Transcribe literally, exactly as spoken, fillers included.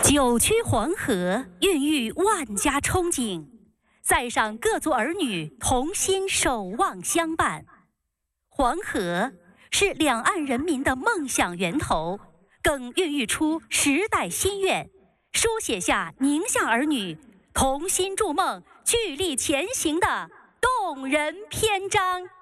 九曲黄河孕育万家憧憬，载上各族儿女同心守望相伴。黄河是两岸人民的梦想源头，更孕育出时代心愿，书写下宁夏儿女同心筑梦、聚力前行的动人篇章。